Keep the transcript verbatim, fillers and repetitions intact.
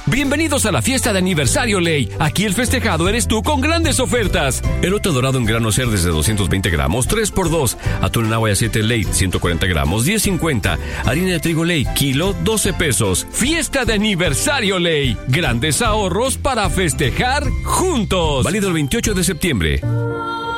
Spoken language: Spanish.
Bienvenidos a la fiesta de aniversario Ley. Aquí el festejado eres tú con grandes ofertas. Elote dorado en grano ser desde doscientos veinte gramos, tres por dos. Atún en agua y aceite Ley, ciento cuarenta gramos, diez cincuenta. Harina de trigo Ley, kilo, doce pesos. Fiesta de aniversario Ley. Grandes ahorros para festejar juntos. Válido el veintiocho de septiembre.